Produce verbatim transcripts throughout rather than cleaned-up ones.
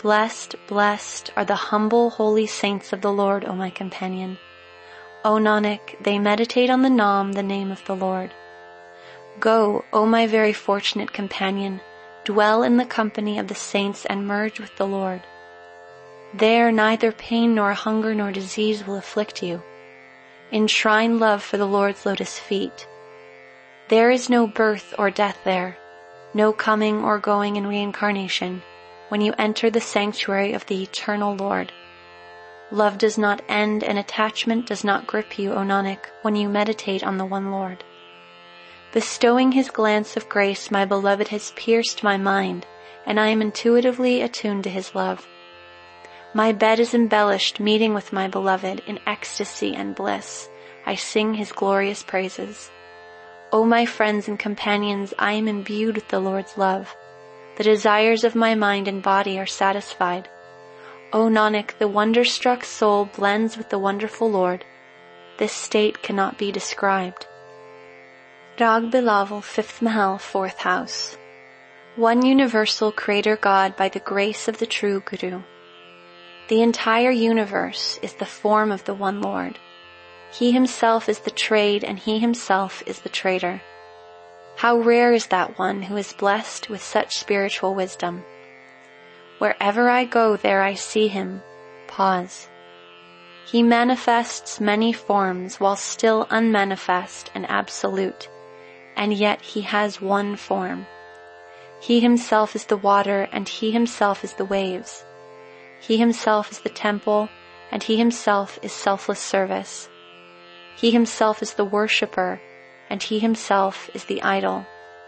Blessed, blessed are the humble, holy saints of the Lord, O my companion. O Nanak, they meditate on the Naam, the name of the Lord. Go, O my very fortunate companion, dwell in the company of the saints and merge with the Lord. There neither pain nor hunger nor disease will afflict you. Enshrine love for the Lord's lotus feet. There is no birth or death there, no coming or going in reincarnation, when you enter the sanctuary of the eternal Lord. Love does not end and attachment does not grip you, O Nanak, when you meditate on the one Lord. Bestowing his glance of grace, my beloved has pierced my mind, and I am intuitively attuned to his love. My bed is embellished, meeting with my beloved in ecstasy and bliss. I sing his glorious praises. O my friends and companions, I am imbued with the Lord's love. The desires of my mind and body are satisfied. O Nanak, the wonder-struck soul blends with the wonderful Lord. This state cannot be described. Rag Bilaval, fifth Mahal, fourth house. One universal Creator God by the grace of the true Guru. The entire universe is the form of the one Lord. He himself is the trade and he himself is the trader. How rare is that one who is blessed with such spiritual wisdom. Wherever I go, there I see him. Pause. He manifests many forms while still unmanifest and absolute, and yet he has one form. He himself is the water and he himself is the waves. He himself is the temple and he himself is selfless service. He himself is the worshipper and he himself is the idol.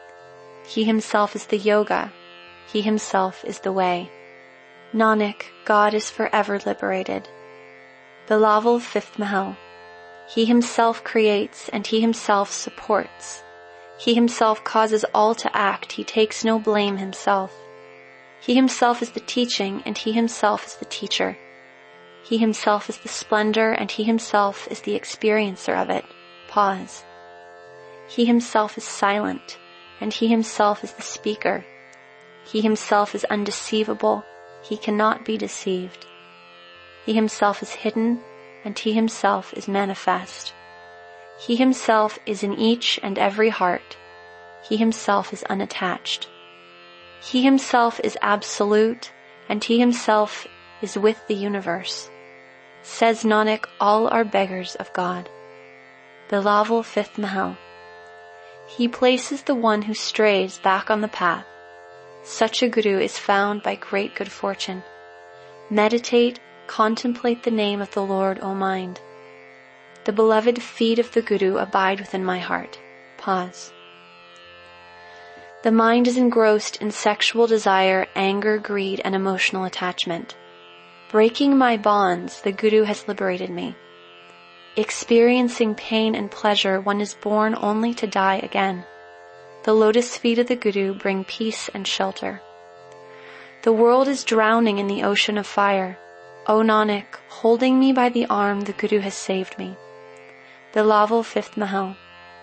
He himself is the yoga. He himself is the way. Nanak, God is forever liberated. Bilaval, fifth Mahal. He himself creates and he himself supports. He himself causes all to act. He takes no blame himself. He himself is the teaching and he himself is the teacher. He himself is the splendor and he himself is the experiencer of it. Pause. He himself is silent and he himself is the speaker. He himself is undeceivable. He cannot be deceived. He himself is hidden and he himself is manifest. He himself is in each and every heart. He himself is unattached. He himself is absolute, and he himself is with the universe. Says Nanak, all are beggars of God. Bilaval, fifth Mahal. He places the one who strays back on the path. Such a Guru is found by great good fortune. Meditate, contemplate the name of the Lord, O mind. The beloved feet of the Guru abide within my heart. Pause. The mind is engrossed in sexual desire, anger, greed, and emotional attachment. Breaking my bonds, the Guru has liberated me. Experiencing pain and pleasure, one is born only to die again. The lotus feet of the Guru bring peace and shelter. The world is drowning in the ocean of fire. O Nanak, holding me by the arm, the Guru has saved me. Bilaval, fifth Mahal.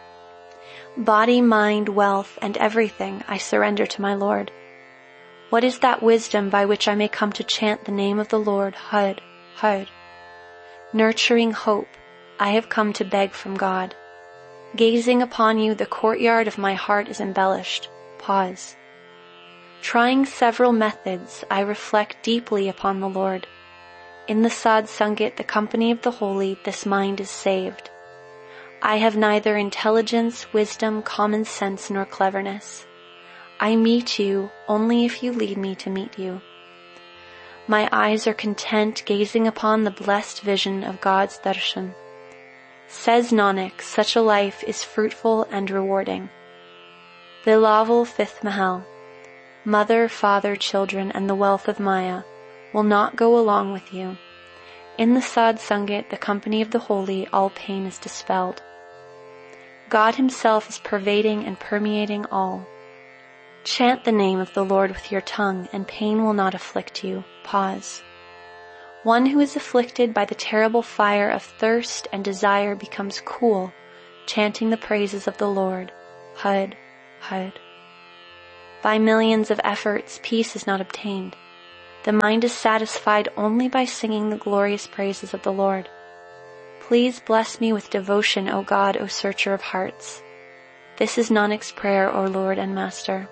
Body, mind, wealth, and everything I surrender to my Lord. What is that wisdom by which I may come to chant the name of the Lord, Har, Har? Nurturing hope, I have come to beg from God. Gazing upon you, the courtyard of my heart is embellished. Pause. Trying several methods, I reflect deeply upon the Lord. In the Sad Sangat, the company of the holy, this mind is saved. I have neither intelligence, wisdom, common sense, nor cleverness. I meet you only if you lead me to meet you. My eyes are content gazing upon the blessed vision of God's darshan. Says Nanak, such a life is fruitful and rewarding. Bilaval, fifth Mahal. Mother, father, children, and the wealth of Maya will not go along with you. In the Sad Sangat, the company of the holy, all pain is dispelled. God himself is pervading and permeating all. Chant the name of the Lord with your tongue, and pain will not afflict you. Pause. One who is afflicted by the terrible fire of thirst and desire becomes cool, chanting the praises of the Lord. Har, Har. By millions of efforts, peace is not obtained. The mind is satisfied only by singing the glorious praises of the Lord. Please bless me with devotion, O God, O searcher of hearts. This is Nanak's prayer, O Lord and Master.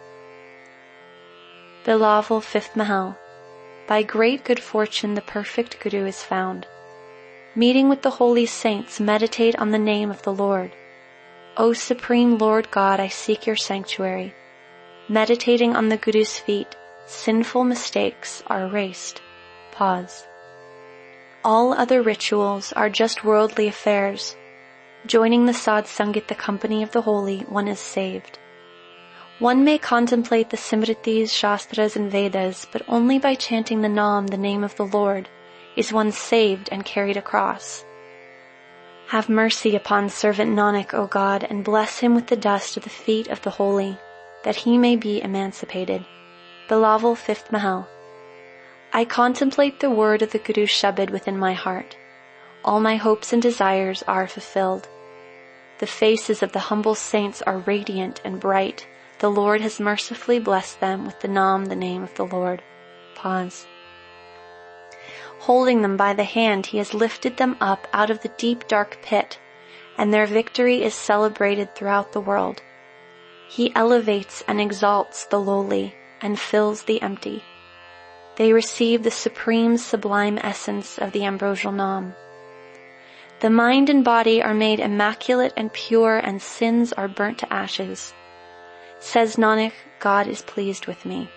Bilaval, fifth Mahal. By great good fortune the perfect Guru is found. Meeting with the holy saints, meditate on the name of the Lord. O Supreme Lord God, I seek your sanctuary. Meditating on the Guru's feet, sinful mistakes are erased. Pause. All other rituals are just worldly affairs. Joining the Sadh Sangat, the company of the holy, one is saved. One may contemplate the Simritis, Shastras, and Vedas, but only by chanting the Nam, the name of the Lord, is one saved and carried across. Have mercy upon servant Nanak, O God, and bless him with the dust of the feet of the holy, that he may be emancipated. Bilaval, fifth Mahal. I contemplate the word of the Guru Shabad within my heart. All my hopes and desires are fulfilled. The faces of the humble saints are radiant and bright. The Lord has mercifully blessed them with the Nam, the name of the Lord. Pause. Holding them by the hand, he has lifted them up out of the deep dark pit, and their victory is celebrated throughout the world. He elevates and exalts the lowly and fills the empty. They receive the supreme sublime essence of the ambrosial Nam. The mind and body are made immaculate and pure, and sins are burnt to ashes. Says Nanak, God is pleased with me.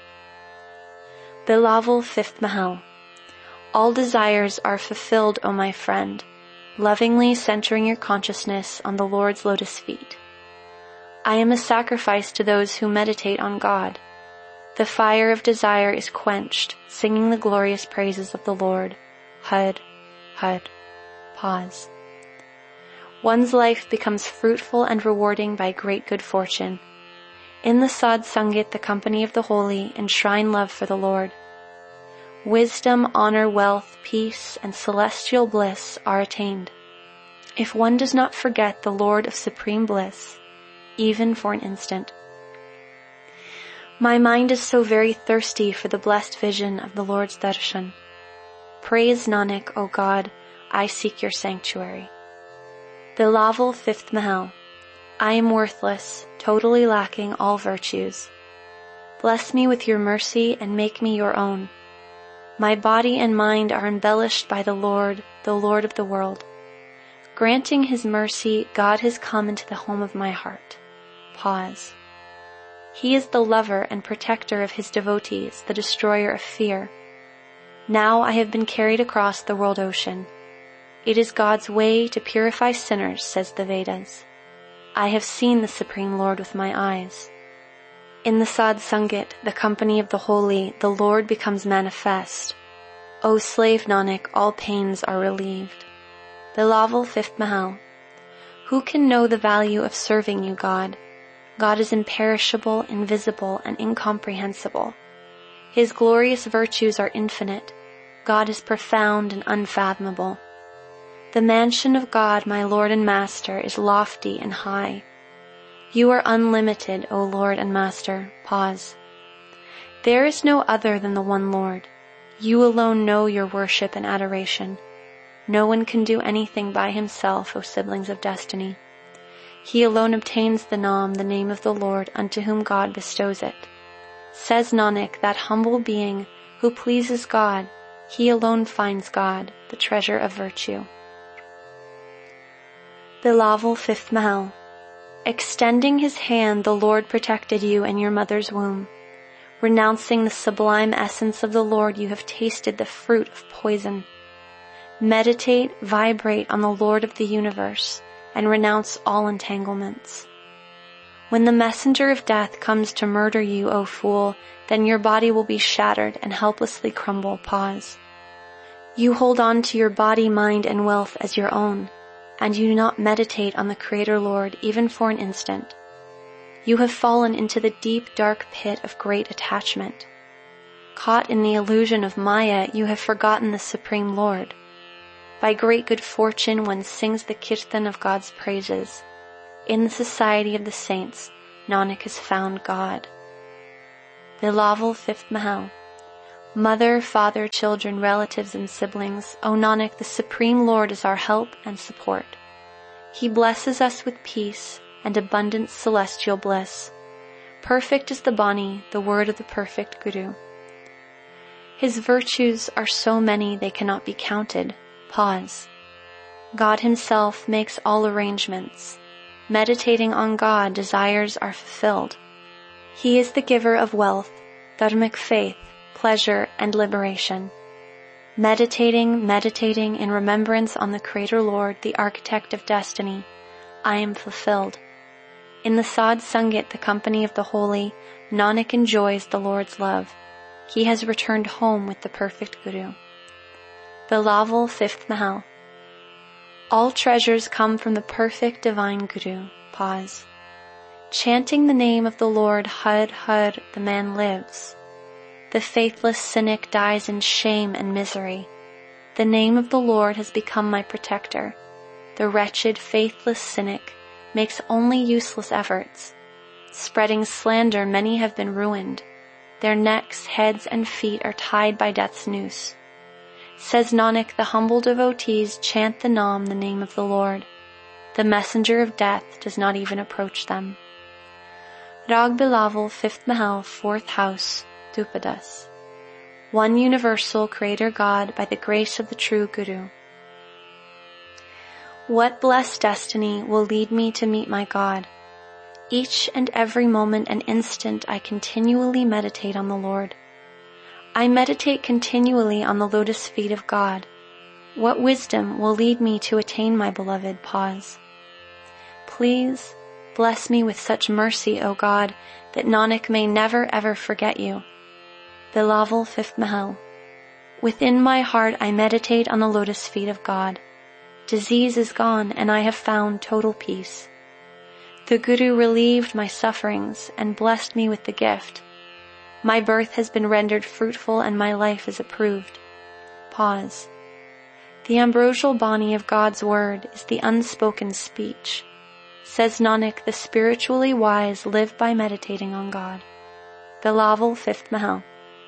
Bilaval, fifth Mahal. All desires are fulfilled, O my friend, lovingly centering your consciousness on the Lord's lotus feet. I am a sacrifice to those who meditate on God. The fire of desire is quenched, singing the glorious praises of the Lord. Had, had. Pause. One's life becomes fruitful and rewarding by great good fortune. In the Sadh Sangat, the company of the holy, enshrine love for the Lord. Wisdom, honor, wealth, peace, and celestial bliss are attained if one does not forget the Lord of supreme bliss, even for an instant. My mind is so very thirsty for the blessed vision of the Lord's darshan. Praise Nanak, O God, I seek your sanctuary. Bilaval, fifth Mahal. I am worthless, totally lacking all virtues. Bless me with your mercy and make me your own. My body and mind are embellished by the Lord, the Lord of the world. Granting his mercy, God has come into the home of my heart. Pause. He is the lover and protector of his devotees, the destroyer of fear. Now I have been carried across the world ocean. It is God's way to purify sinners, says the Vedas. I have seen the Supreme Lord with my eyes. In the Sadh Sangat, the company of the holy, the Lord becomes manifest. O slave Nanak, all pains are relieved. Bilaval, fifth Mahal. Who can know the value of serving you, God? God is imperishable, invisible, and incomprehensible. His glorious virtues are infinite. God is profound and unfathomable. The mansion of God, my Lord and Master, is lofty and high. You are unlimited, O Lord and Master. Pause. There is no other than the one Lord. You alone know your worship and adoration. No one can do anything by himself, O siblings of destiny. He alone obtains the Nam, the name of the Lord, unto whom God bestows it. Says Nanak, that humble being who pleases God, he alone finds God, the treasure of virtue. Bilaval, fifth Mahal. Extending his hand, the Lord protected you in your mother's womb. Renouncing the sublime essence of the Lord, you have tasted the fruit of poison. Meditate, vibrate on the Lord of the universe, and renounce all entanglements. When the messenger of death comes to murder you, O fool, then your body will be shattered and helplessly crumble. Pause. You hold on to your body, mind, and wealth as your own, and you do not meditate on the Creator Lord even for an instant. You have fallen into the deep, dark pit of great attachment. Caught in the illusion of Maya, you have forgotten the Supreme Lord. By great good fortune, one sings the kirtan of God's praises. In the society of the saints, Nanak has found God. Bilaval, fifth Mahal. Mother, father, children, relatives, and siblings, O Nanak, the Supreme Lord is our help and support. He blesses us with peace and abundant celestial bliss. Perfect is the Bani, the word of the perfect Guru. His virtues are so many they cannot be counted. Pause. God himself makes all arrangements. Meditating on God, desires are fulfilled. He is the giver of wealth, dharmic faith, pleasure, and liberation. Meditating, meditating in remembrance on the Creator Lord, the Architect of Destiny, I am fulfilled. In the Sad Sangat, the company of the holy, Nanak enjoys the Lord's love. He has returned home with the perfect Guru. Bilaval, fifth Mahal. All treasures come from the perfect divine Guru. Pause. Chanting the name of the Lord, Har Har, the man lives. The faithless cynic dies in shame and misery. The name of the Lord has become my protector. The wretched, faithless cynic makes only useless efforts. Spreading slander, many have been ruined. Their necks, heads, and feet are tied by death's noose. Says Nanak, the humble devotees chant the Nam, the name of the Lord. The messenger of death does not even approach them. Rag Bilaval, fifth Mahal, fourth house, Dupadas. One universal Creator God by the grace of the true Guru. What blessed destiny will lead me to meet my God? Each and every moment and instant I continually meditate on the Lord. I meditate continually on the lotus feet of God. What wisdom will lead me to attain my beloved? Pause. Please bless me with such mercy, O God, that Nanak may never ever forget you. Bilaval, fifth Mahal. Within my heart I meditate on the lotus feet of God. Disease is gone and I have found total peace. The Guru relieved my sufferings and blessed me with the gift. My birth has been rendered fruitful and my life is approved. Pause. The ambrosial Bani of God's word is the unspoken speech. Says Nanak, the spiritually wise live by meditating on God. Bilaval, fifth Mahal.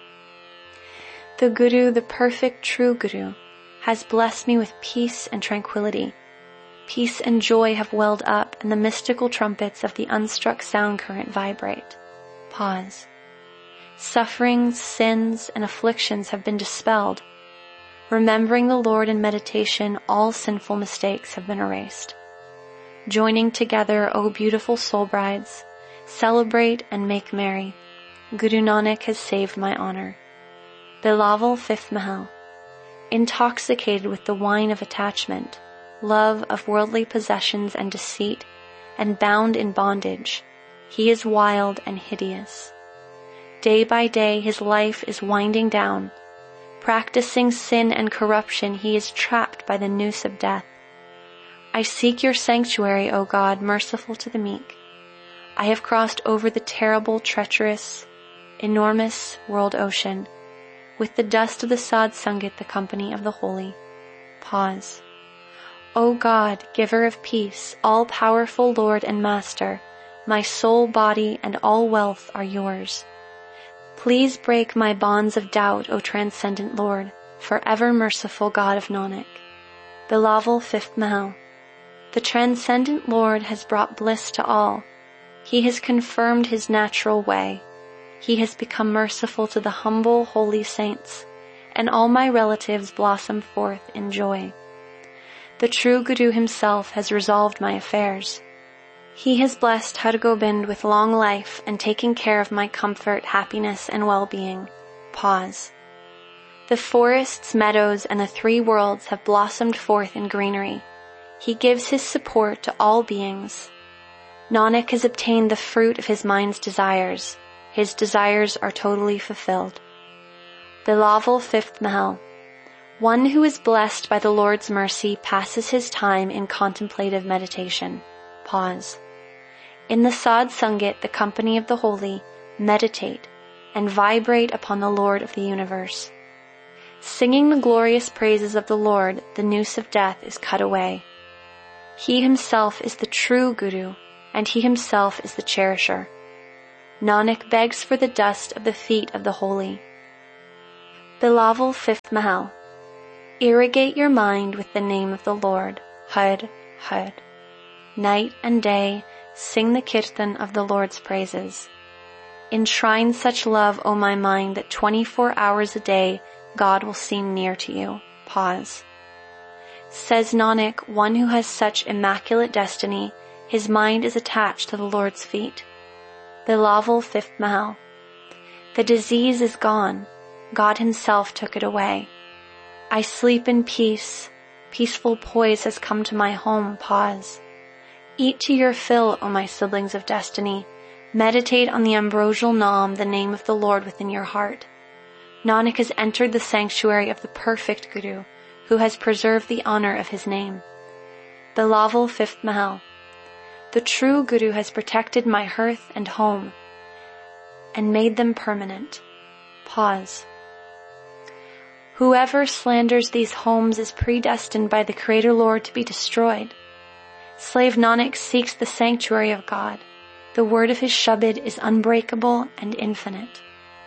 The Guru, the perfect true Guru, has blessed me with peace and tranquility. Peace and joy have welled up, and the mystical trumpets of the unstruck sound current vibrate. Pause. Sufferings, sins, and afflictions have been dispelled. Remembering the Lord in meditation, all sinful mistakes have been erased. Joining together, O beautiful soul brides, celebrate and make merry. Guru Nanak has saved my honor. Bilaval, fifth Mahal. Intoxicated with the wine of attachment, love of worldly possessions and deceit, and bound in bondage, he is wild and hideous. Day by day his life is winding down. Practicing sin and corruption, he is trapped by the noose of death. I seek your sanctuary, O God, merciful to the meek. I have crossed over the terrible, treacherous, enormous world ocean, with the dust of the Sad Sangat, the company of the holy. Pause. O God, giver of peace, all-powerful Lord and Master, my soul, body, and all wealth are yours. Please break my bonds of doubt, O transcendent Lord, forever merciful God of Nanak. Bilaval, fifth Mahal. The transcendent Lord has brought bliss to all. He has confirmed his natural way. He has become merciful to the humble, holy saints, and all my relatives blossom forth in joy. The true Guru himself has resolved my affairs. He has blessed Har Gobind with long life and taken care of my comfort, happiness, and well-being. Pause. The forests, meadows, and the three worlds have blossomed forth in greenery. He gives his support to all beings. Nanak has obtained the fruit of his mind's desires. His desires are totally fulfilled. Bilaval, fifth Mahal. One who is blessed by the Lord's mercy passes his time in contemplative meditation. Pause. In the Sad Sangat, the company of the holy, meditate and vibrate upon the Lord of the universe. Singing the glorious praises of the Lord, the noose of death is cut away. He himself is the true Guru, and he himself is the cherisher. Nanak begs for the dust of the feet of the holy. Bilaval Fifth Mahal. Irrigate your mind with the name of the Lord, Har, Har. Night and day, sing the kirtan of the Lord's praises. Enshrine such love, O my mind, that twenty-four hours a day God will seem near to you. Pause. Says Nanak, one who has such immaculate destiny, his mind is attached to the Lord's feet. Bilaval Fifth Mahal. The disease is gone. God himself took it away. I sleep in peace. Peaceful poise has come to my home. Pause. Eat to your fill, O my siblings of destiny. Meditate on the ambrosial Naam, the name of the Lord, within your heart. Nanak has entered the sanctuary of the perfect Guru, who has preserved the honor of his name. Bilaval Fifth Mahal. The true Guru has protected my hearth and home and made them permanent. Pause. Whoever slanders these homes is predestined by the Creator Lord to be destroyed. Slave Nanak seeks the sanctuary of God. The word of his Shabad is unbreakable and infinite.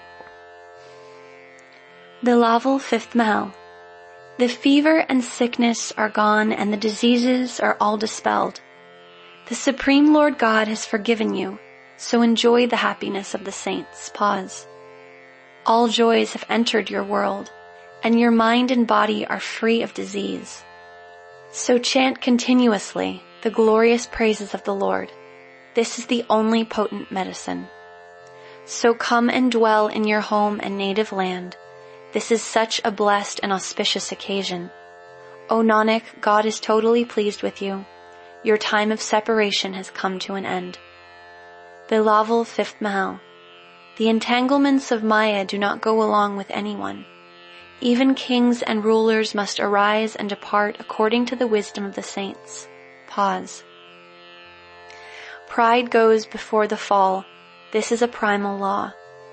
Bilaval Fifth Mahal. The fever and sickness are gone and the diseases are all dispelled. The Supreme Lord God has forgiven you, so enjoy the happiness of the saints. Pause. All joys have entered your world, and your mind and body are free of disease. So chant continuously the glorious praises of the Lord. This is the only potent medicine. So come and dwell in your home and native land. This is such a blessed and auspicious occasion. O Nanak, God is totally pleased with you. Your time of separation has come to an end. Bilaval Fifth Mahal. The entanglements of Maya do not go along with anyone. Even kings and rulers must arise and depart according to the wisdom of the saints. Pause. Pride goes before the fall. This is a primal law.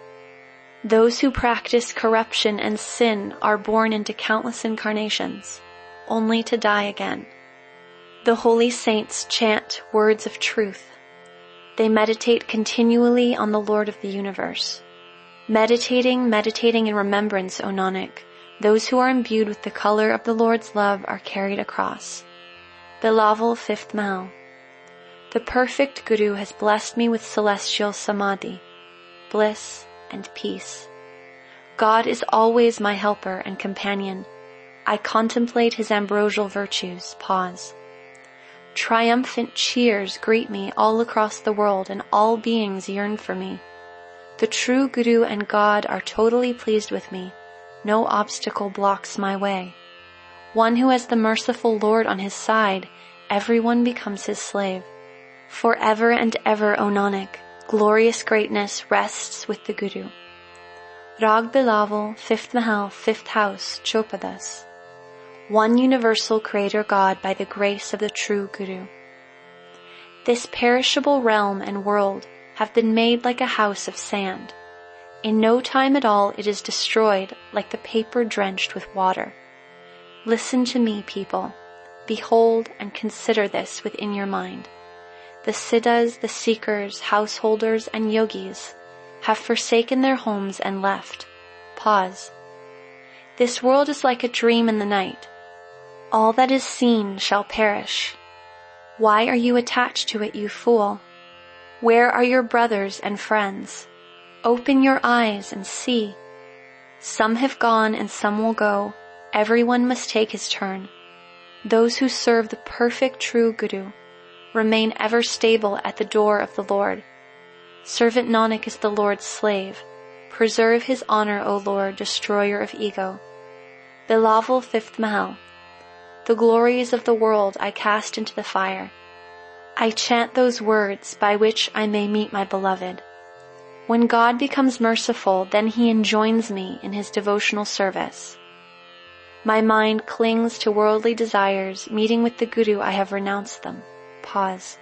Those who practice corruption and sin are born into countless incarnations, only to die again. The holy saints chant words of truth. They meditate continually on the Lord of the universe. Meditating, meditating in remembrance, O Nanak, those who are imbued with the color of the Lord's love are carried across. Bilaval Fifth Mahal. The perfect Guru has blessed me with celestial samadhi, bliss and peace. God is always my helper and companion. I contemplate his ambrosial virtues. Pause. Triumphant cheers greet me all across the world, and all beings yearn for me. The true Guru and God are totally pleased with me. No obstacle blocks my way. One who has the merciful Lord on his side, everyone becomes his slave. Forever and ever, O Nanak, glorious greatness rests with the Guru. Rag Bilaval, Fifth Mahal, Fifth House, Chopadas. One universal Creator God by the grace of the true Guru. This perishable realm and world have been made like a house of sand. In no time at all it is destroyed like the paper drenched with water. Listen to me, people. Behold and consider this within your mind. The siddhas, the seekers, householders, and yogis have forsaken their homes and left. Pause. This world is like a dream in the night. All that is seen shall perish. Why are you attached to it, you fool? Where are your brothers and friends? Open your eyes and see. Some have gone and some will go. Everyone must take his turn. Those who serve the perfect true Guru remain ever stable at the door of the Lord. Servant Nanak is the Lord's slave. Preserve his honor, O Lord, destroyer of ego. Bilaval Fifth Mahal. The glories of the world I cast into the fire. I chant those words by which I may meet my beloved. When God becomes merciful, then he enjoins me in his devotional service. My mind clings to worldly desires. Meeting with the Guru, I have renounced them. Pause.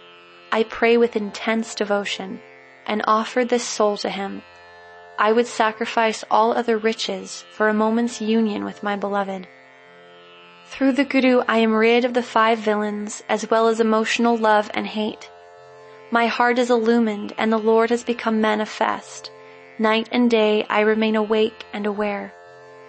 I pray with intense devotion and offer this soul to him. I would sacrifice all other riches for a moment's union with my beloved. Through the Guru, I am rid of the five villains as well as emotional love and hate. My heart is illumined and the Lord has become manifest. Night and day I remain awake and aware.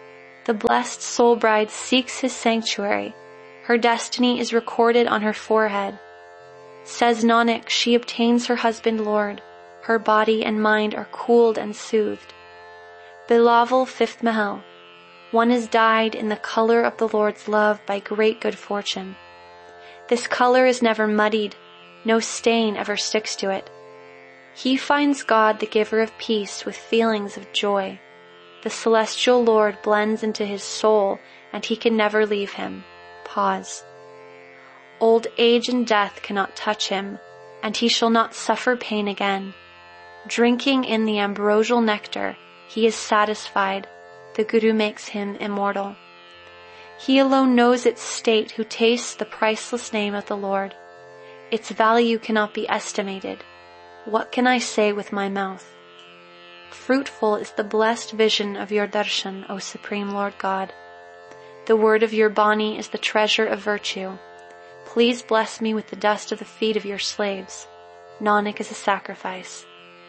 The blessed soul bride seeks his sanctuary. Her destiny is recorded on her forehead. Says Nanak, she obtains her husband Lord. Her body and mind are cooled and soothed. Bilaval, fifth Mahal. One is dyed in the color of the Lord's love by great good fortune. This color is never muddied, no stain ever sticks to it. He finds God, the giver of peace, with feelings of joy. The celestial Lord blends into his soul, and he can never leave him. Pause. Old age and death cannot touch him, and he shall not suffer pain again. Drinking in the ambrosial nectar, he is satisfied. The Guru makes him immortal. He alone knows its state who tastes the priceless name of the Lord. Its value cannot be estimated. What can I say with my mouth? Fruitful is the blessed vision of your darshan, O Supreme Lord God. The word of your Bani is the treasure of virtue. Please bless me with the dust of the feet of your slaves. Nanak is a sacrifice.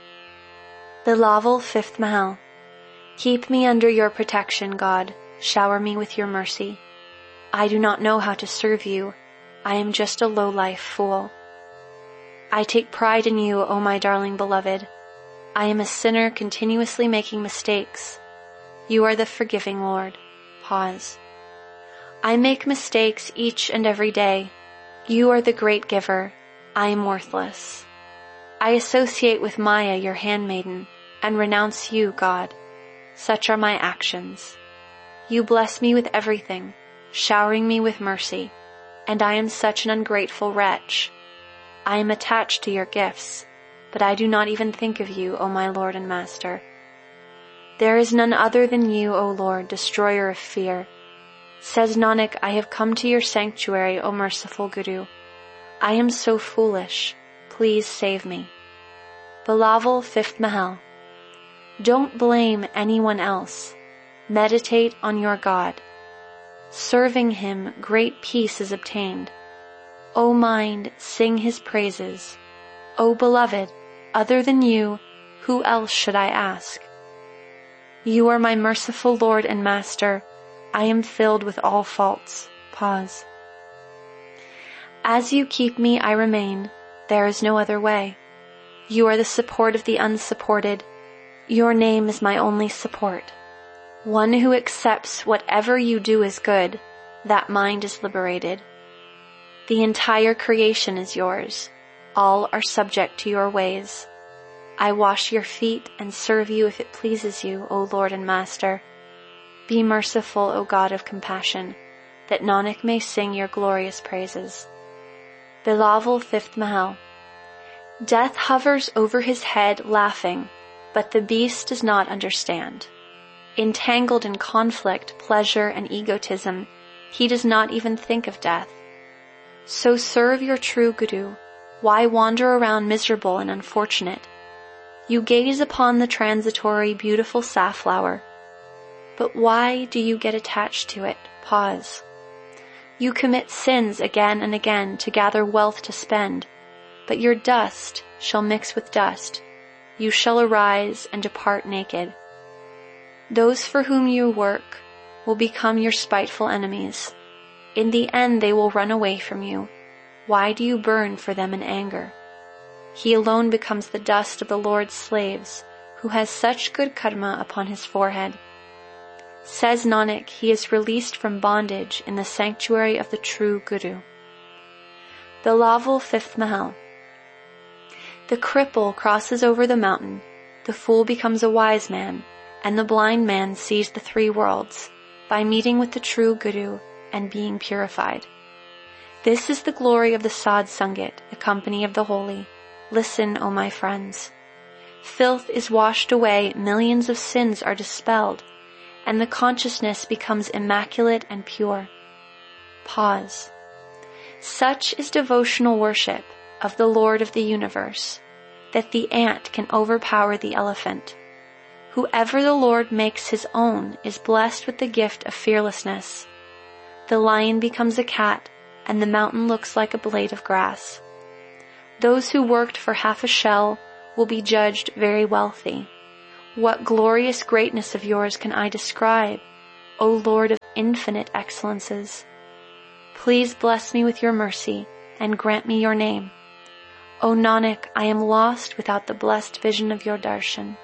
Bilaval, fifth Mahal. Keep me under your protection, God. Shower me with your mercy. I do not know how to serve you. I am just a low-life fool. I take pride in you, O my darling beloved. I am a sinner continuously making mistakes. You are the forgiving Lord. Pause. I make mistakes each and every day. You are the great giver. I am worthless. I associate with Maya, your handmaiden, and renounce you, God. Such are my actions. You bless me with everything, showering me with mercy, and I am such an ungrateful wretch. I am attached to your gifts, but I do not even think of you, O my Lord and Master. There is none other than you, O Lord, destroyer of fear. Says Nanak, I have come to your sanctuary, O merciful Guru. I am so foolish. Please save me. Bilaval, fifth Mahal. Don't blame anyone else. Meditate on your God. Serving him, great peace is obtained. O mind, sing his praises. O beloved, other than you, who else should I ask? You are my merciful Lord and Master. I am filled with all faults. Pause. As you keep me, I remain. There is no other way. You are the support of the unsupported. Your name is my only support. One who accepts whatever you do is good, that mind is liberated. The entire creation is yours. All are subject to your ways. I wash your feet and serve you if it pleases you, O Lord and Master. Be merciful, O God of compassion, that Nanak may sing your glorious praises. Bilaval, fifth Mahal. Death hovers over his head laughing, but the beast does not understand. Entangled in conflict, pleasure, and egotism, he does not even think of death. So serve your true Guru. Why wander around miserable and unfortunate? You gaze upon the transitory, beautiful safflower, but why do you get attached to it? Pause. You commit sins again and again to gather wealth to spend, but your dust shall mix with dust. You shall arise and depart naked. Those for whom you work will become your spiteful enemies. In the end they will run away from you. Why do you burn for them in anger? He alone becomes the dust of the Lord's slaves, who has such good karma upon his forehead. Says Nanak, he is released from bondage in the sanctuary of the true Guru. Bilaval, fifth Mahal. The cripple crosses over the mountain, the fool becomes a wise man, and the blind man sees the three worlds, by meeting with the true Guru and being purified. This is the glory of the Sadh Sangat, the company of the holy. Listen, O my friends. Filth is washed away, millions of sins are dispelled, and the consciousness becomes immaculate and pure. Pause. Such is devotional worship of the Lord of the universe, that the ant can overpower the elephant. Whoever the Lord makes his own is blessed with the gift of fearlessness. The lion becomes a cat, and the mountain looks like a blade of grass. Those who worked for half a shell will be judged very wealthy. What glorious greatness of yours can I describe? O Lord of infinite excellences. Please bless me with your mercy and grant me your name. O Nanak, I am lost without the blessed vision of your darshan.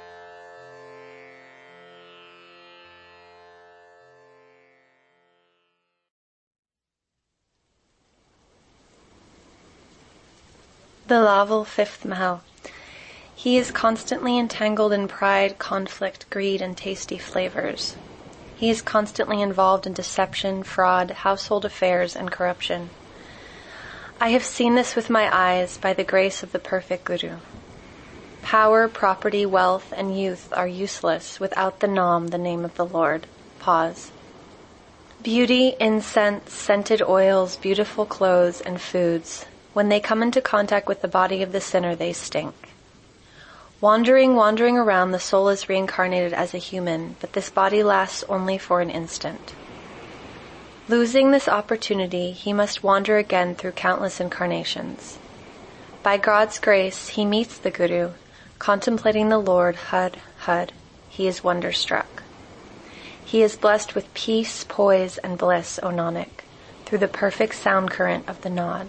Bilaval, fifth Mahal. He is constantly entangled in pride, conflict, greed, and tasty flavors. He is constantly involved in deception, fraud, household affairs, and corruption. I have seen this with my eyes by the grace of the perfect Guru. Power, property, wealth, and youth are useless without the Nam, the name of the Lord. Pause. Beauty, incense, scented oils, beautiful clothes, and foods. When they come into contact with the body of the sinner, they stink. Wandering, wandering around, the soul is reincarnated as a human, but this body lasts only for an instant. Losing this opportunity, he must wander again through countless incarnations. By God's grace, he meets the Guru, contemplating the Lord, Hud, Hud. He is wonderstruck. He is blessed with peace, poise, and bliss, O Nanak, through the perfect sound current of the Naad.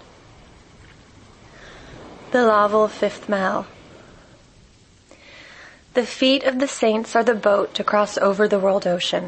Bilaval, fifth Mahal. The feet of the saints are the boat to cross over the world ocean.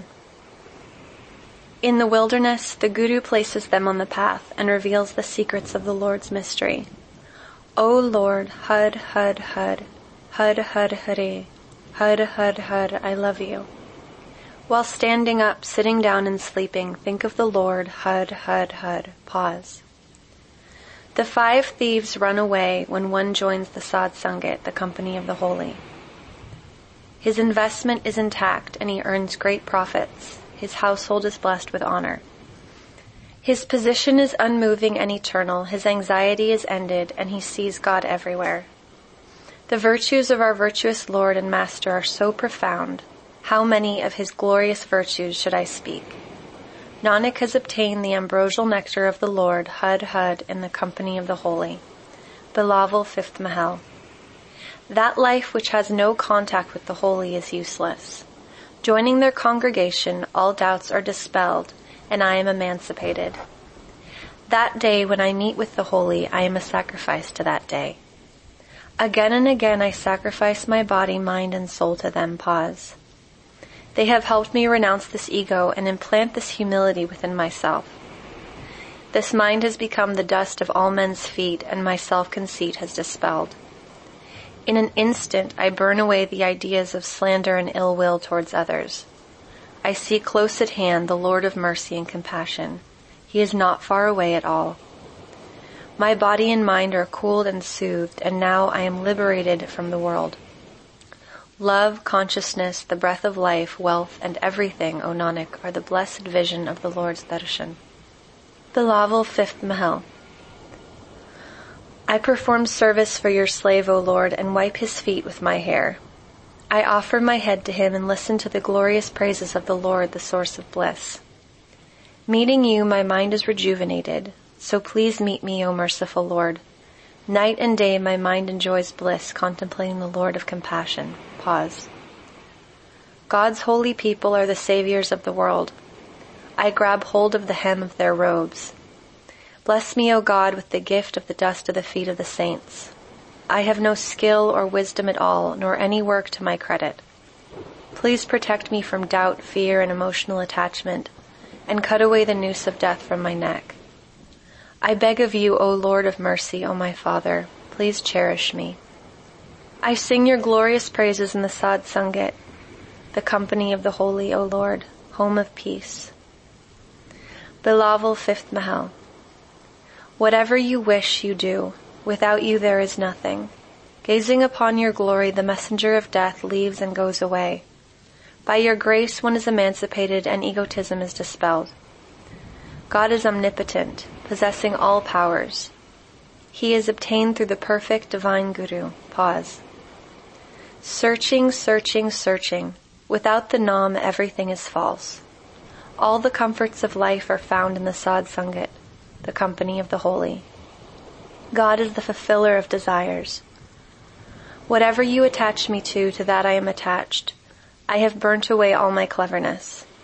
In the wilderness, the Guru places them on the path and reveals the secrets of the Lord's mystery. O Lord, Hud, Hud, Hud, Hud, Hud, Hare, Hud, Hud, Hud, I love you. While standing up, sitting down, and sleeping, think of the Lord, Hud, Hud, Hud. Pause. The five thieves run away when one joins the Sadh Sangat, the company of the holy. His investment is intact and he earns great profits. His household is blessed with honor. His position is unmoving and eternal. His anxiety is ended and he sees God everywhere. The virtues of our virtuous Lord and Master are so profound. How many of his glorious virtues should I speak? Nanak has obtained the ambrosial nectar of the Lord, Hud, Hud, in the company of the holy. Bilaval, fifth Mahal. That life which has no contact with the holy is useless. Joining their congregation, all doubts are dispelled, and I am emancipated. That day when I meet with the holy, I am a sacrifice to that day. Again and again I sacrifice my body, mind, and soul to them. Pause. They have helped me renounce this ego and implant this humility within myself. This mind has become the dust of all men's feet, and my self-conceit has dispelled. In an instant, I burn away the ideas of slander and ill will towards others. I see close at hand the Lord of mercy and compassion. He is not far away at all. My body and mind are cooled and soothed, and now I am liberated from the world. Love, consciousness, the breath of life, wealth, and everything, O Nanak, are the blessed vision of the Lord's darshan. Bilaval, fifth Mahal. I perform service for your slave, O Lord, and wipe his feet with my hair. I offer my head to him and listen to the glorious praises of the Lord, the source of bliss. Meeting you, my mind is rejuvenated, so please meet me, O merciful Lord. Night and day my mind enjoys bliss, contemplating the Lord of compassion. Pause. God's holy people are the saviors of the world. I grab hold of the hem of their robes. Bless me, O God, with the gift of the dust of the feet of the saints. I have no skill or wisdom at all, nor any work to my credit. Please protect me from doubt, fear, and emotional attachment, and cut away the noose of death from my neck. I beg of you, O Lord of mercy, O my Father, please cherish me. I sing your glorious praises in the Sadh Sangat, the company of the holy, O Lord, home of peace. Bilaval, fifth Mahal. Whatever you wish, you do. Without you there is nothing. Gazing upon your glory, the messenger of death leaves and goes away. By your grace one is emancipated and egotism is dispelled. God is omnipotent, possessing all powers. He is obtained through the perfect divine Guru. Pause. Searching, searching, searching. Without the Nam, everything is false. All the comforts of life are found in the Sadh Sangat, the company of the holy. God is the fulfiller of desires. Whatever you attach me to, to that I am attached. I have burnt away all my cleverness.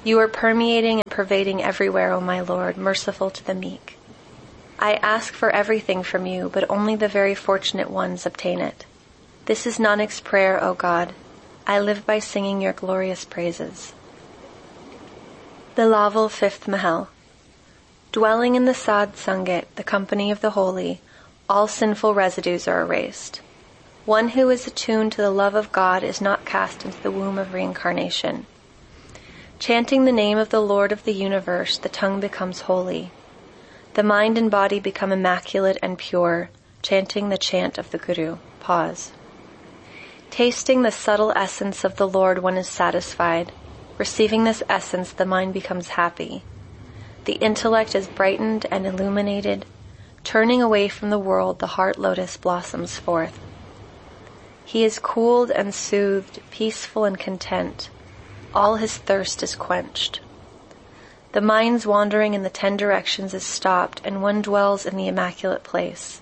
You are permeating and pervading everywhere, O my Lord, merciful to the meek. I ask for everything from you, but only the very fortunate ones obtain it. This is Nanak's prayer, O God. I live by singing your glorious praises. Bilaval Fifth Mahal. Dwelling in the Sadh Sangat, the company of the holy, all sinful residues are erased. One who is attuned to the love of God is not cast into the womb of reincarnation. Chanting the name of the Lord of the universe, the tongue becomes holy. The mind and body become immaculate and pure, chanting the chant of the Guru. Pause. Tasting the subtle essence of the Lord, one is satisfied. Receiving this essence, the mind becomes happy. The intellect is brightened and illuminated. Turning away from the world, the heart lotus blossoms forth. He is cooled and soothed, peaceful and content. All his thirst is quenched. The mind's wandering in the ten directions is stopped, and one dwells in the immaculate place.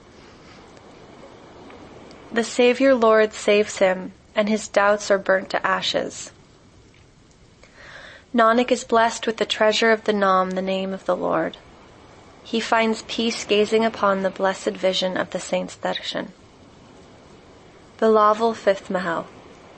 The Savior Lord saves him, and his doubts are burnt to ashes. Nanak is blessed with the treasure of the Nam, the name of the Lord. He finds peace gazing upon the blessed vision of the saint's darshan. Bilaval Fifth Mahal.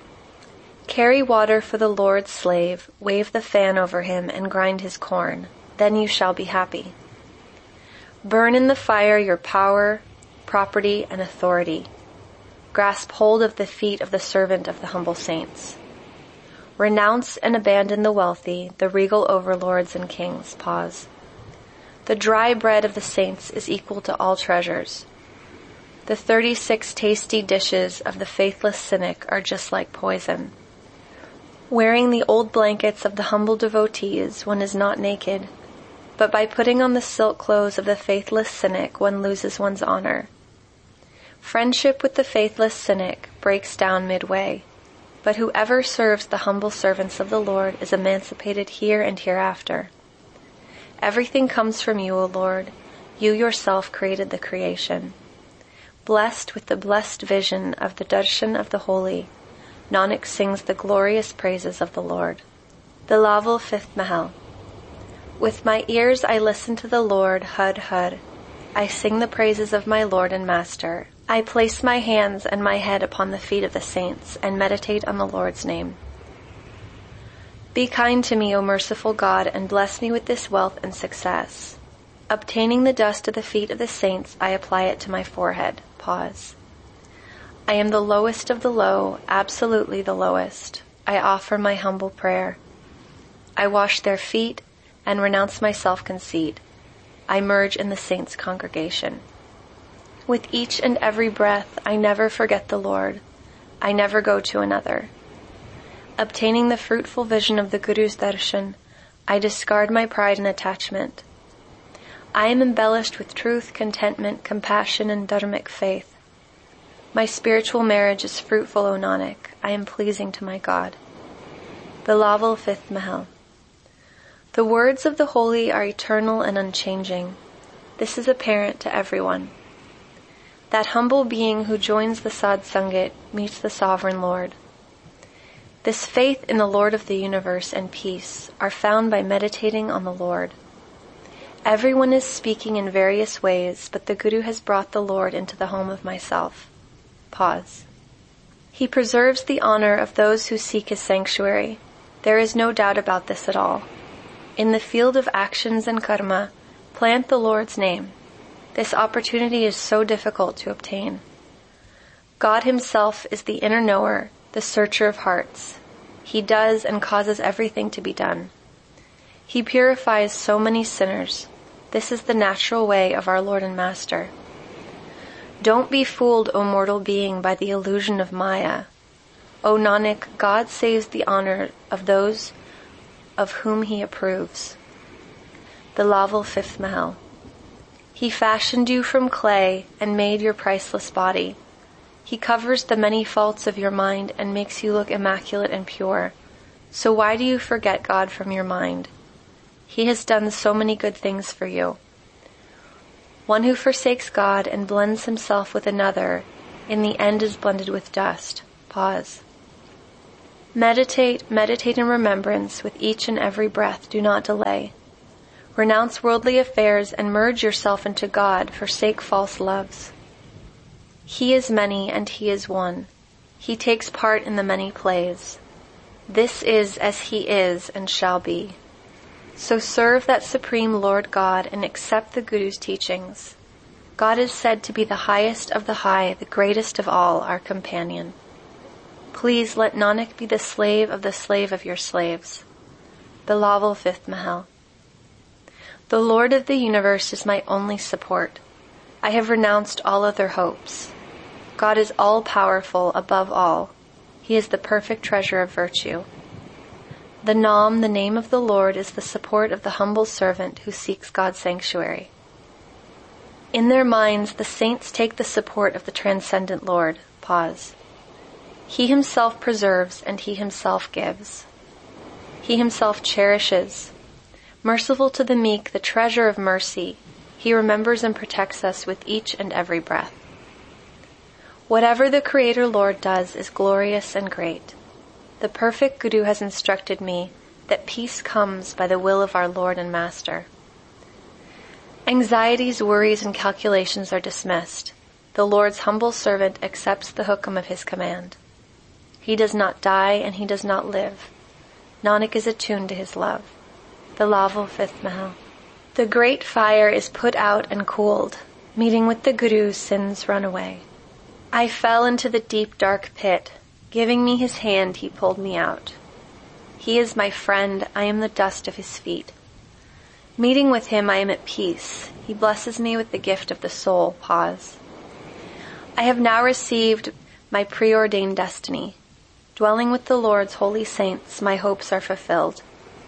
Carry water for the Lord's slave, wave the fan over him, and grind his corn. Then you shall be happy. Burn in the fire your power, property, and authority. Grasp hold of the feet of the servant of the humble saints. Renounce and abandon the wealthy, the regal overlords and kings. Pause. The dry bread of the saints is equal to all treasures. The thirty-six tasty dishes of the faithless cynic are just like poison. Wearing the old blankets of the humble devotees, one is not naked, but by putting on the silk clothes of the faithless cynic, one loses one's honor. Friendship with the faithless cynic breaks down midway, but whoever serves the humble servants of the Lord is emancipated here and hereafter. Everything comes from you, O Lord. You yourself created the creation. Blessed with the blessed vision of the darshan of the holy, Nanak sings the glorious praises of the Lord. Bilaval Fifth Mahal. With my ears I listen to the Lord, Hud Hud. I sing the praises of my Lord and Master. I place my hands and my head upon the feet of the saints and meditate on the Lord's name. Be kind to me, O merciful God, and bless me with this wealth and success. Obtaining the dust of the feet of the saints, I apply it to my forehead. Pause. I am the lowest of the low, absolutely the lowest. I offer my humble prayer. I wash their feet and renounce my self-conceit. I merge in the saints' congregation. With each and every breath, I never forget the Lord. I never go to another. Obtaining the fruitful vision of the Guru's darshan, I discard my pride and attachment. I am embellished with truth, contentment, compassion, and dharmic faith. My spiritual marriage is fruitful, O Nanak. I am pleasing to my God. Bilaval Fifth Mahal. The words of the holy are eternal and unchanging. This is apparent to everyone. That humble being who joins the Sadh Sangat meets the Sovereign Lord. This faith in the Lord of the universe and peace are found by meditating on the Lord. Everyone is speaking in various ways, but the Guru has brought the Lord into the home of myself. Pause. He preserves the honor of those who seek his sanctuary. There is no doubt about this at all. In the field of actions and karma, plant the Lord's name. This opportunity is so difficult to obtain. God himself is the inner knower, the searcher of hearts. He does and causes everything to be done. He purifies so many sinners. This is the natural way of our Lord and Master. Don't be fooled, O mortal being, by the illusion of Maya. O Nanak, God saves the honor of those of whom he approves. Bilaval Fifth Mahal. He fashioned you from clay and made your priceless body. He covers the many faults of your mind and makes you look immaculate and pure. So why do you forget God from your mind? He has done so many good things for you. One who forsakes God and blends himself with another, in the end is blended with dust. Pause. Meditate, meditate in remembrance with each and every breath. Do not delay. Renounce worldly affairs and merge yourself into God. Forsake false loves. He is many and he is one. He takes part in the many plays. This is as he is and shall be. So serve that supreme Lord God and accept the Guru's teachings. God is said to be the highest of the high, the greatest of all, our companion. Please let Nanak be the slave of the slave of your slaves. Bilawal fifth Mahal. The Lord of the universe is my only support. I have renounced all other hopes. God is all-powerful above all. He is the perfect treasure of virtue. The Nam, the name of the Lord, is the support of the humble servant who seeks God's sanctuary. In their minds, the saints take the support of the transcendent Lord. Pause. He himself preserves and he himself gives. He himself cherishes. Merciful to the meek, the treasure of mercy, he remembers and protects us with each and every breath. Whatever the Creator Lord does is glorious and great. The perfect Guru has instructed me that peace comes by the will of our Lord and Master. Anxieties, worries, and calculations are dismissed. The Lord's humble servant accepts the hukum of his command. He does not die and he does not live. Nanak is attuned to his love. Bilawal fifth Mahal. The great fire is put out and cooled. Meeting with the Guru, sins run away. I fell into the deep dark pit. Giving me his hand, he pulled me out. He is my friend. I am the dust of his feet. Meeting with him, I am at peace. He blesses me with the gift of the soul. Pause. I have now received my preordained destiny. Dwelling with the Lord's holy saints, my hopes are fulfilled.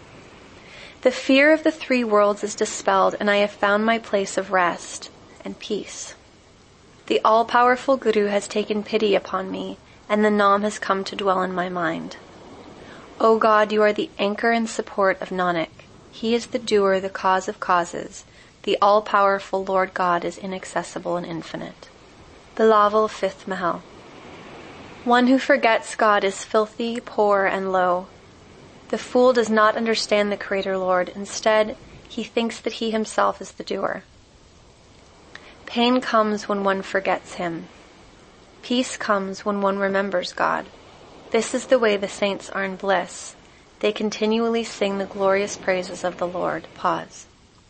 The fear of the three worlds is dispelled, and I have found my place of rest and peace. The all-powerful Guru has taken pity upon me, and the Nam has come to dwell in my mind. O God, you are the anchor and support of Nanak. He is the doer, the cause of causes. The all-powerful Lord God is inaccessible and infinite. Bilawal fifth Mahal. One who forgets God is filthy, poor, and low. The fool does not understand the Creator Lord. Instead, he thinks that he himself is the doer. Pain comes when one forgets him. Peace comes when one remembers God. This is the way the saints are in bliss. They continually sing the glorious praises of the Lord. Pause.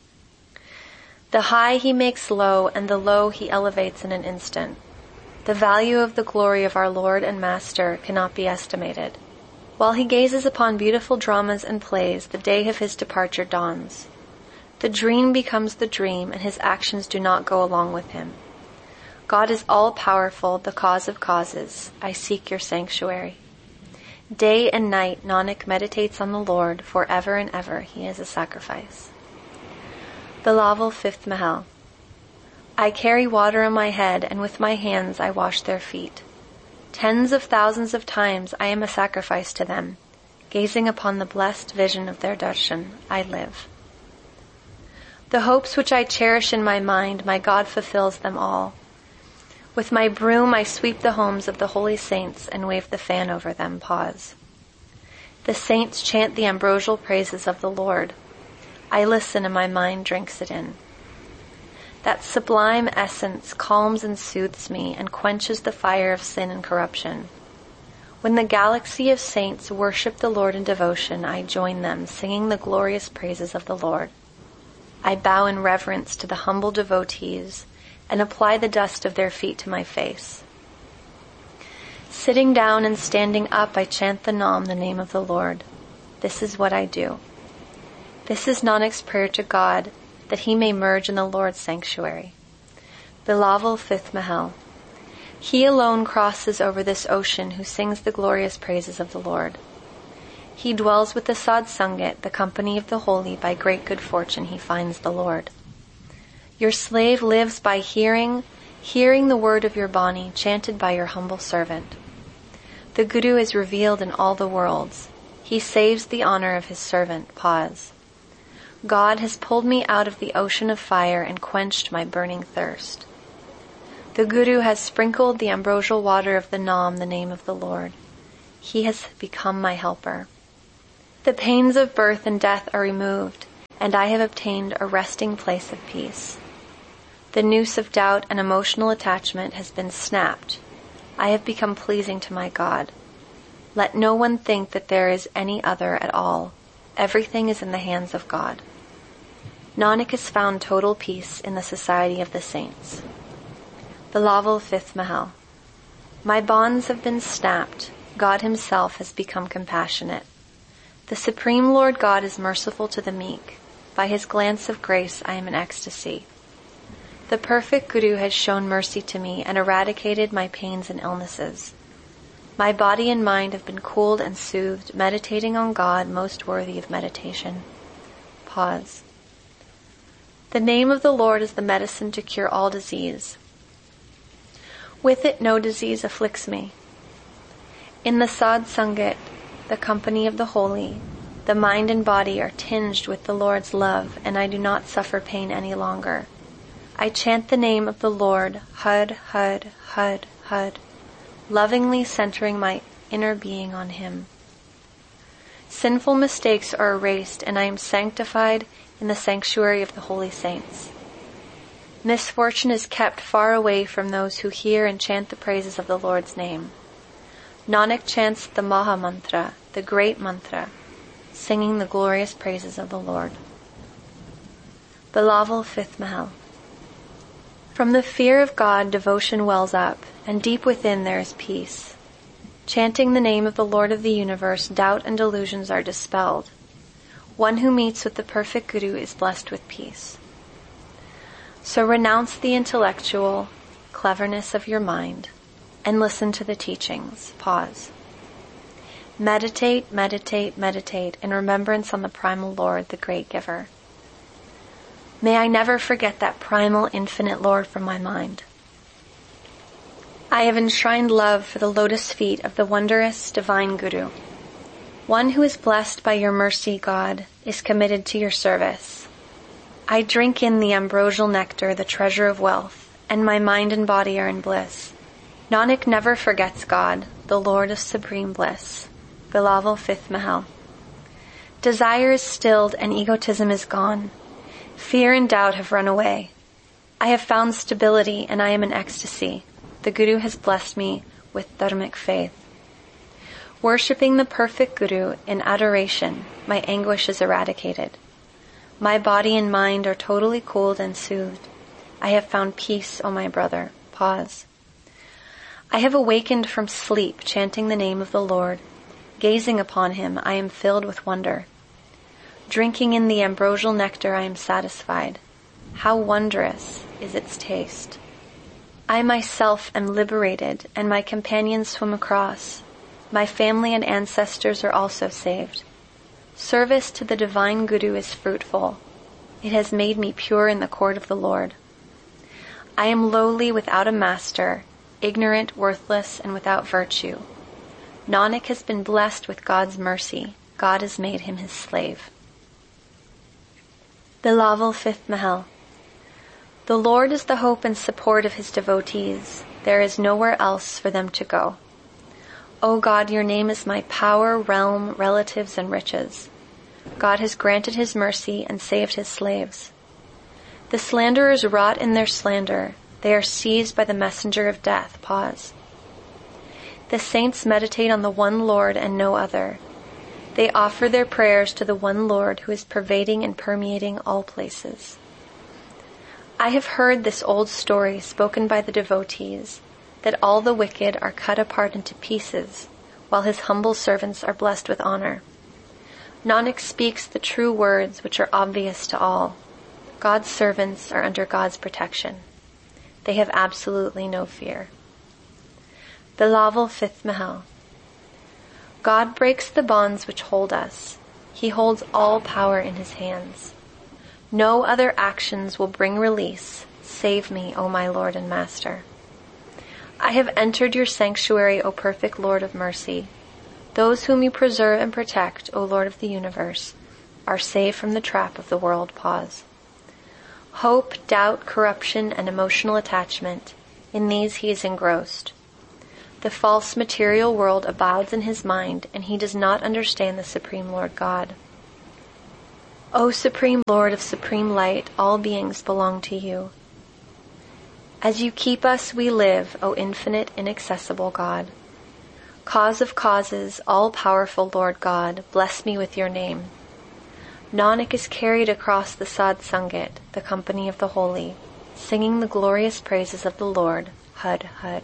The high he makes low, and the low he elevates in an instant. The value of the glory of our Lord and Master cannot be estimated. While he gazes upon beautiful dramas and plays, the day of his departure dawns. The dream becomes the dream, and his actions do not go along with him. God is all-powerful, the cause of causes. I seek your sanctuary. Day and night, Nanak meditates on the Lord. Forever and ever, he is a sacrifice. Bilawal fifth Mahal. I carry water on my head, and with my hands I wash their feet. Tens of thousands of times I am a sacrifice to them. Gazing upon the blessed vision of their darshan, I live. The hopes which I cherish in my mind, my God fulfills them all. With my broom I sweep the homes of the holy saints and wave the fan over them. Pause. The saints chant the ambrosial praises of the Lord. I listen and my mind drinks it in. That sublime essence calms and soothes me and quenches the fire of sin and corruption. When the galaxy of saints worship the Lord in devotion, I join them, singing the glorious praises of the Lord. I bow in reverence to the humble devotees and apply the dust of their feet to my face. Sitting down and standing up, I chant the Nam, the name of the Lord. This is what I do. This is Nanak's prayer to God, that he may merge in the Lord's sanctuary. Bilawal fifth Mahal. He alone crosses over this ocean who sings the glorious praises of the Lord. He dwells with the Sad Sangat, the company of the holy. By great good fortune he finds the Lord. Your slave lives by hearing, hearing the word of your Bani, chanted by your humble servant. The Guru is revealed in all the worlds. He saves the honor of his servant. Pause. God has pulled me out of the ocean of fire and quenched my burning thirst. The Guru has sprinkled the ambrosial water of the Nam, the name of the Lord. He has become my helper. The pains of birth and death are removed, and I have obtained a resting place of peace. The noose of doubt and emotional attachment has been snapped. I have become pleasing to my God. Let no one think that there is any other at all. Everything is in the hands of God. Nanak has found total peace in the society of the saints. Bilawal Fifth Mahal. My bonds have been snapped. God himself has become compassionate. The Supreme Lord God is merciful to the meek. By his glance of grace I am in ecstasy. The perfect Guru has shown mercy to me and eradicated my pains and illnesses. My body and mind have been cooled and soothed, meditating on God, most worthy of meditation. Pause. The name of the Lord is the medicine to cure all disease. With it no disease afflicts me. In the Sad Sangat, the company of the holy, the mind and body are tinged with the Lord's love, and I do not suffer pain any longer. I chant the name of the Lord, Hud, Hud, Hud, Hud, lovingly centering my inner being on him. Sinful mistakes are erased, and I am sanctified in the sanctuary of the holy saints. Misfortune is kept far away from those who hear and chant the praises of the Lord's name. Nanak chants the Maha Mantra, the great mantra, singing the glorious praises of the Lord. Bilawal Fifth Mahal. From the fear of God, devotion wells up, and deep within there is peace. Chanting the name of the Lord of the universe, doubt and delusions are dispelled. One who meets with the perfect Guru is blessed with peace. So renounce the intellectual cleverness of your mind and listen to the teachings. Pause. Meditate, meditate, meditate in remembrance on the primal Lord, the great giver. May I never forget that primal, infinite Lord from my mind. I have enshrined love for the lotus feet of the wondrous, divine Guru. One who is blessed by your mercy, God, is committed to your service. I drink in the ambrosial nectar, the treasure of wealth, and my mind and body are in bliss. Nanak never forgets God, the Lord of supreme bliss. Bilawal Fifth Mahal. Desire is stilled and egotism is gone. Fear and doubt have run away. I have found stability and I am in ecstasy. The Guru has blessed me with dharmic faith. Worshipping the perfect Guru in adoration, my anguish is eradicated. My body and mind are totally cooled and soothed. I have found peace, O my brother. Pause. I have awakened from sleep, chanting the name of the Lord. Gazing upon him, I am filled with wonder. Drinking in the ambrosial nectar, I am satisfied. How wondrous is its taste. I myself am liberated, and my companions swim across. My family and ancestors are also saved. Service to the divine Guru is fruitful. It has made me pure in the court of the Lord. I am lowly without a master, ignorant, worthless, and without virtue. Nanak has been blessed with God's mercy. God has made him his slave. Bilawal Fifth Mahal. The Lord is the hope and support of his devotees. There is nowhere else for them to go. O God, your name is my power, realm, relatives, and riches. God has granted his mercy and saved his slaves. The slanderers rot in their slander. They are seized by the messenger of death. Pause. The saints meditate on the one Lord and no other. They offer their prayers to the one Lord who is pervading and permeating all places. I have heard this old story spoken by the devotees, that all the wicked are cut apart into pieces, while his humble servants are blessed with honor. Nanak speaks the true words which are obvious to all. God's servants are under God's protection. They have absolutely no fear. Bilawal Fifth Mahal. God breaks the bonds which hold us. He holds all power in his hands. No other actions will bring release. Save me, O my Lord and Master. I have entered your sanctuary, O perfect Lord of mercy. Those whom you preserve and protect, O Lord of the universe, are saved from the trap of the world. Pause. Hope, doubt, corruption, and emotional attachment, in these he is engrossed. The false material world abides in his mind, and he does not understand the Supreme Lord God. O Supreme Lord of supreme light, all beings belong to you. As you keep us, we live, O infinite, inaccessible God. Cause of causes, all-powerful Lord God, bless me with your name. Nanak is carried across the Sad Sangat, the company of the holy, singing the glorious praises of the Lord, Hud Hud.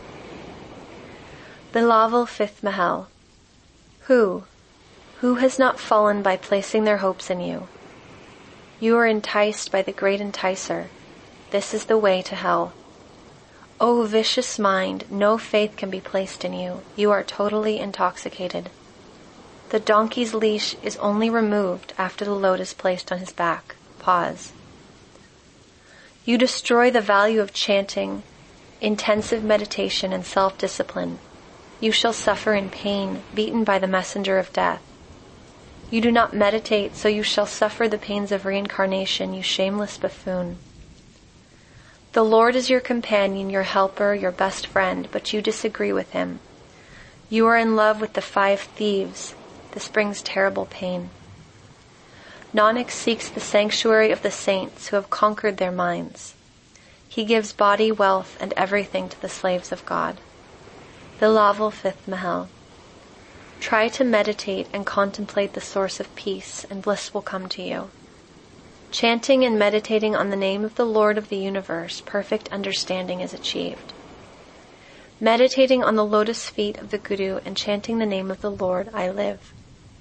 Bilawal Fifth Mahal. Who, who has not fallen by placing their hopes in you? You are enticed by the great enticer. This is the way to hell. O vicious mind, no faith can be placed in you. You are totally intoxicated. The donkey's leash is only removed after the load is placed on his back. Pause. You destroy the value of chanting, intensive meditation, and self-discipline. You shall suffer in pain, beaten by the messenger of death. You do not meditate, so you shall suffer the pains of reincarnation, you shameless buffoon. The Lord is your companion, your helper, your best friend, but you disagree with him. You are in love with the five thieves. This brings terrible pain. Nanak seeks the sanctuary of the saints who have conquered their minds. He gives body, wealth, and everything to the slaves of God. Bilawal Fifth Mahal. Try to meditate and contemplate the source of peace, and bliss will come to you. Chanting and meditating on the name of the Lord of the universe, perfect understanding is achieved. Meditating on the lotus feet of the Guru and chanting the name of the Lord, I live.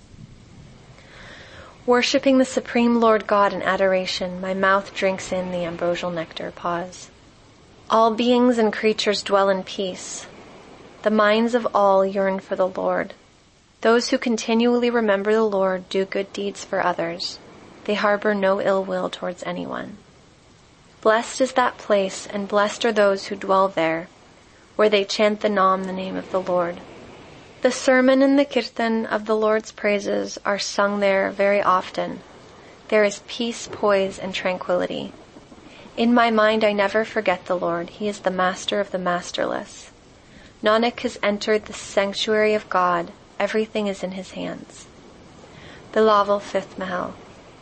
Worshipping the Supreme Lord God in adoration, my mouth drinks in the ambrosial nectar. Pause. All beings and creatures dwell in peace. The minds of all yearn for the Lord. Those who continually remember the Lord do good deeds for others. They harbor no ill will towards anyone. Blessed is that place, and blessed are those who dwell there, where they chant the Nam, the name of the Lord. The sermon and the kirtan of the Lord's praises are sung there very often. There is peace, poise, and tranquility. In my mind I never forget the Lord. He is the master of the masterless. Nanak has entered the sanctuary of God. Everything is in his hands. Bilawal Fifth Mahal.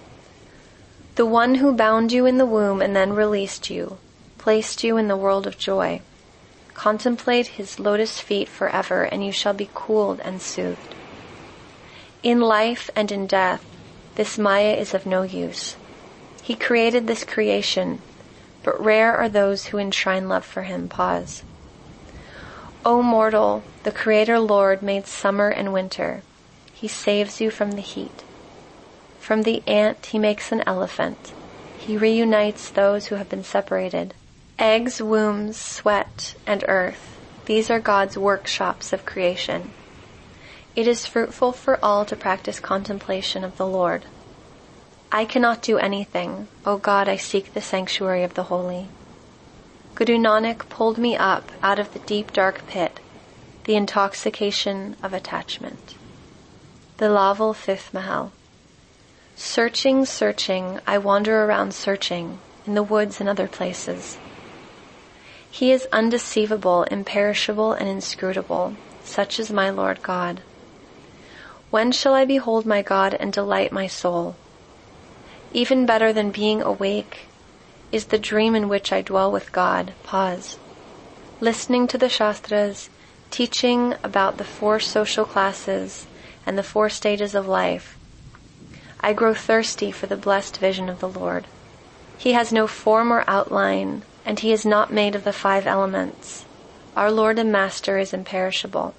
The one who bound you in the womb and then released you, placed you in the world of joy. Contemplate his lotus feet forever, and you shall be cooled and soothed. In life and in death, this Maya is of no use. He created this creation, but rare are those who enshrine love for him. Pause. O mortal, the Creator Lord made summer and winter. He saves you from the heat. From the ant he makes an elephant. He reunites those who have been separated. Eggs, wombs, sweat, and earth, these are God's workshops of creation. It is fruitful for all to practice contemplation of the Lord. I cannot do anything. O God, I seek the sanctuary of the holy. Guru Nanak pulled me up out of the deep dark pit, the intoxication of attachment. Bilawal Fifth Mahal. Searching, searching, I wander around searching, in the woods and other places. He is undeceivable, imperishable, and inscrutable. Such is my Lord God. When shall I behold my God and delight my soul? Even better than being awake is the dream in which I dwell with God. Pause. Listening to the Shastras, teaching about the four social classes and the four stages of life, I grow thirsty for the blessed vision of the Lord. He has no form or outline, and he is not made of the five elements. Our Lord and Master is imperishable.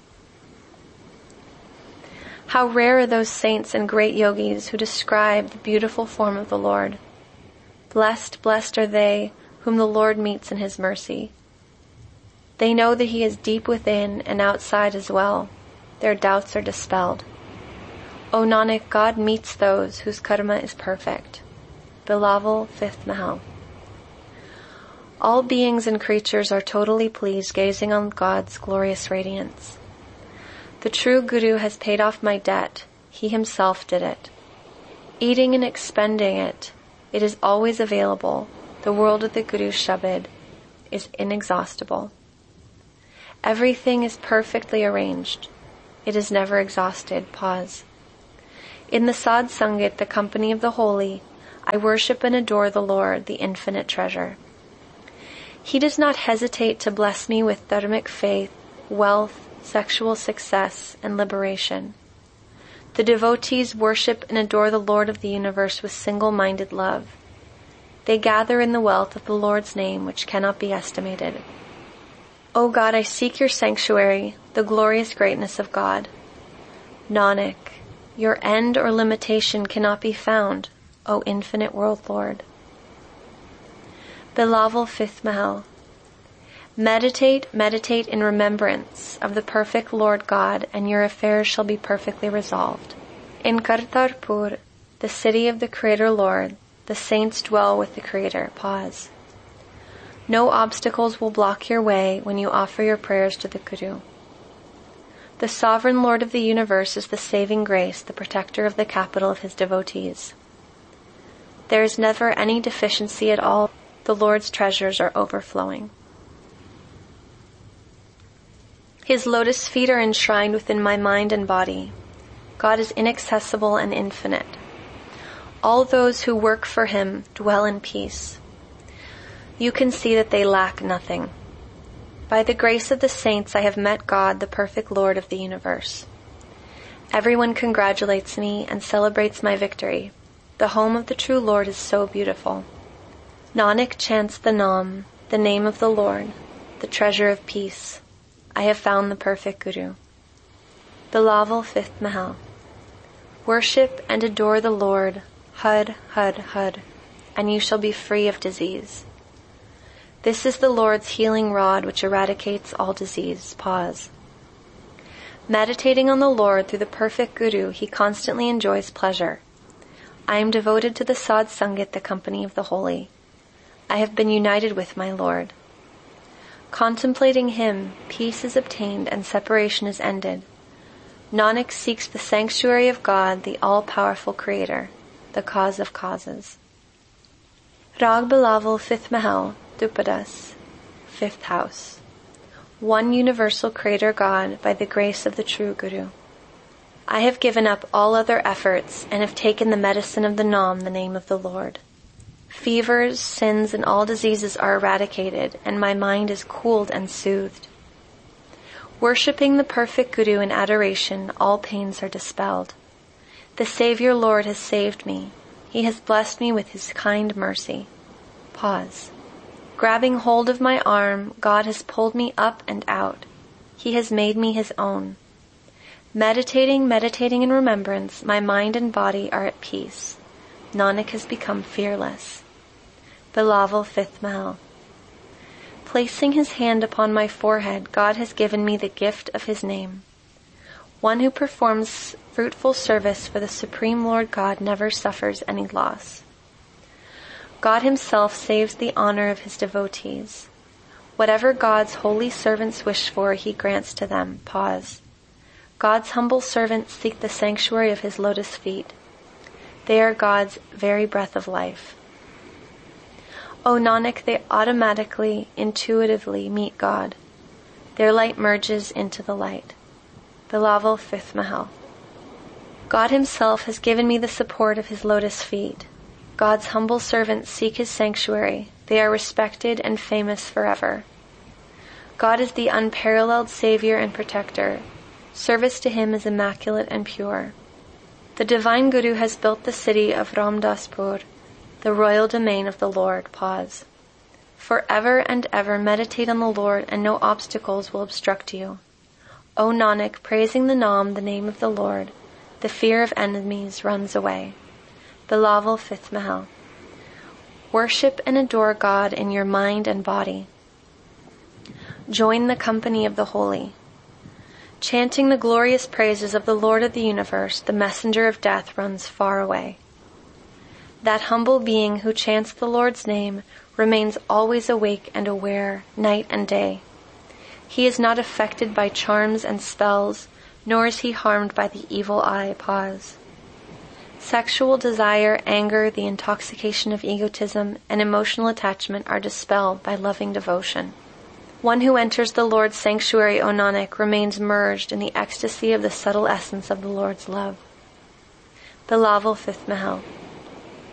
How rare are those saints and great yogis who describe the beautiful form of the Lord. Blessed, blessed are they whom the Lord meets in his mercy. They know that he is deep within and outside as well. Their doubts are dispelled. O Nanak, God meets those whose karma is perfect. Bilawal Fifth Mahal. All beings and creatures are totally pleased gazing on God's glorious radiance. The true Guru has paid off my debt. He himself did it. Eating and expending it, it is always available. The world of the Guru's Shabad is inexhaustible. Everything is perfectly arranged. It is never exhausted. Pause. In the Sadh Sangat, the company of the holy, I worship and adore the Lord, the infinite treasure. He does not hesitate to bless me with dharmic faith, wealth, sexual success, and liberation. The devotees worship and adore the Lord of the universe with single-minded love. They gather in the wealth of the Lord's name, which cannot be estimated. O God, I seek your sanctuary, the glorious greatness of God. Nanak, your end or limitation cannot be found, O infinite world Lord. Bilaval fifth Mahal. Meditate, meditate in remembrance of the perfect Lord God, and your affairs shall be perfectly resolved. In Kartarpur, the city of the Creator Lord, the saints dwell with the Creator. Pause. No obstacles will block your way when you offer your prayers to the Guru. The sovereign Lord of the universe is the saving grace, the protector of the capital of his devotees. There is never any deficiency at all. The Lord's treasures are overflowing. His lotus feet are enshrined within my mind and body. God is inaccessible and infinite. All those who work for him dwell in peace. You can see that they lack nothing. By the grace of the saints, I have met God, the perfect Lord of the universe. Everyone congratulates me and celebrates my victory. The home of the true Lord is so beautiful. Nanak chants the Nam, the name of the Lord, the treasure of peace. I have found the perfect Guru. Bilaval fifth Mahal. Worship and adore the Lord, Hud, Hud, Hud, and you shall be free of disease. This is the Lord's healing rod which eradicates all disease. Pause. Meditating on the Lord through the perfect Guru, he constantly enjoys pleasure. I am devoted to the Sadh Sangat, the company of the holy. I have been united with my Lord. Contemplating him, peace is obtained and separation is ended. Nanak seeks the sanctuary of God, the all-powerful Creator, the cause of causes. Rag Bilaval fifth Mahal, Dupadas, fifth house. One universal Creator God by the grace of the true Guru. I have given up all other efforts and have taken the medicine of the Nam, the name of the Lord. Fevers, sins, and all diseases are eradicated, and my mind is cooled and soothed. Worshipping the perfect Guru in adoration, all pains are dispelled. The Savior Lord has saved me. He has blessed me with his kind mercy. Pause. Grabbing hold of my arm, God has pulled me up and out. He has made me his own. Meditating, meditating in remembrance, my mind and body are at peace. Nanak has become fearless. Bilaval fifth Mahal. Placing his hand upon my forehead, God has given me the gift of his name. One who performs fruitful service for the Supreme Lord God never suffers any loss. God himself saves the honor of his devotees. Whatever God's holy servants wish for, he grants to them. Pause. God's humble servants seek the sanctuary of his lotus feet. They are God's very breath of life. O Nanak, they automatically, intuitively meet God. Their light merges into the light. Bilaval fifth Mahal. God himself has given me the support of his lotus feet. God's humble servants seek his sanctuary. They are respected and famous forever. God is the unparalleled Savior and Protector. Service to him is immaculate and pure. The divine Guru has built the city of Ramdaspur, the royal domain of the Lord. Pause. Forever and ever meditate on the Lord, and no obstacles will obstruct you. O Nanak, praising the Nam, the name of the Lord, the fear of enemies runs away. Bilaval fifth Mahal. Worship and adore God in your mind and body. Join the company of the holy. Chanting the glorious praises of the Lord of the universe, the messenger of death runs far away. That humble being who chants the Lord's name remains always awake and aware, night and day. He is not affected by charms and spells, nor is he harmed by the evil eye. Pause. Sexual desire, anger, the intoxication of egotism, and emotional attachment are dispelled by loving devotion. One who enters the Lord's sanctuary, O Nanak, remains merged in the ecstasy of the subtle essence of the Lord's love. Bilawal, fifth Mahal.